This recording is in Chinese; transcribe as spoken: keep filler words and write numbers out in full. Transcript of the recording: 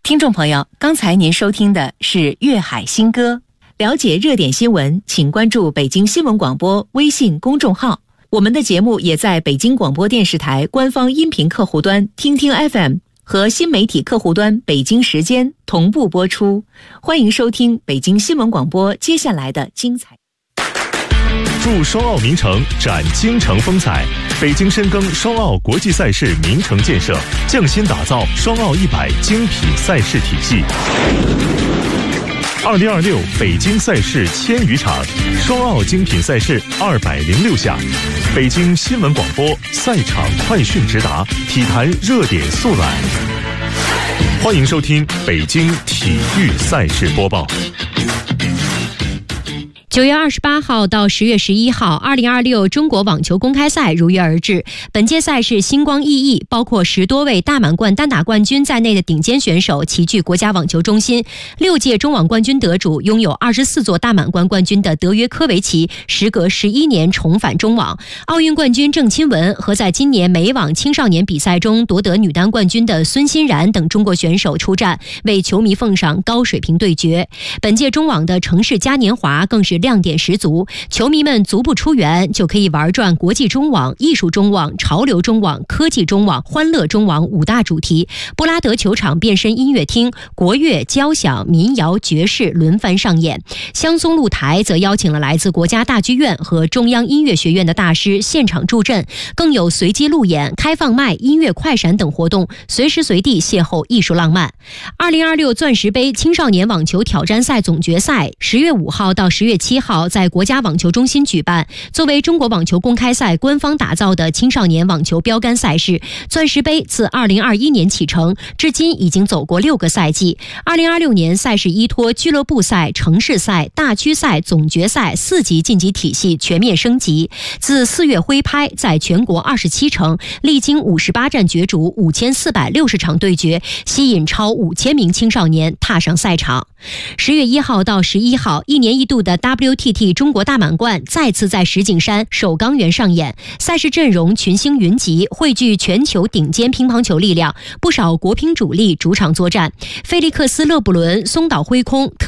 听众朋友，刚才您收听的是粤海新歌。了解热点新闻，请关注北京新闻广播微信公众号。我们的节目也在北京广播电视台官方音频客户端听听 F M 和新媒体客户端北京时间同步播出。欢迎收听北京新闻广播接下来的精彩。 祝双奥名城展京城风采。北京深耕双奥国际赛事名城建设，匠心打造双奥一百精品赛事体系。二零二六北京赛事千余场，双奥精品赛事二百零六项。北京新闻广播赛场快讯直达，体坛热点速览。欢迎收听北京体育赛事播报。 九月二十八号到十月十一号，二零二六中国网球公开赛如约而至。本届赛事星光熠熠，包括十多位大满贯单打冠军在内的顶尖选手齐聚国家网球中心。六届中网冠军得主、拥有二十四座大满贯冠军的德约科维奇，时隔十一年重返中网。奥运冠军郑钦文和在今年美网青少年比赛中夺得女单冠军的孙欣然等中国选手出战，为球迷奉上高水平对决。本届中网的城市嘉年华更是亮点十足，球迷们足不出园就可以玩转国际中网、艺术中网、潮流中网、科技中网、欢乐中网五大主题。布拉德球场变身音乐厅，国乐、交响、民谣、爵士轮番上演。香松露台则邀请了来自国家大剧院和中央音乐学院的大师现场助阵，更有随机路演、开放麦、音乐快闪等活动，随时随地邂逅艺术浪漫。二零二六钻石杯青少年网球挑战赛总决赛十月五号到十月七号在国家网球中心举办。作为中国网球公开赛官方打造的青少年网球标杆赛事，钻石杯自二零二一年启程，至今已经走过六个赛季。二零二六年赛事依托俱乐部赛、城市赛、大区赛、总决赛四级晋级体系全面升级。自四月挥拍，在全国二十七城，历经五十八战角逐、五千四百六十场对决，吸引超五千名青少年踏上赛场。十月一号到十一号，一年一度的 W T T 中国大满贯再次在石景山首钢园上演，赛事阵容群星云集，汇聚全球顶尖乒乓球力量，不少国乒主力主场作战。菲利克斯·勒布伦、松岛辉空、特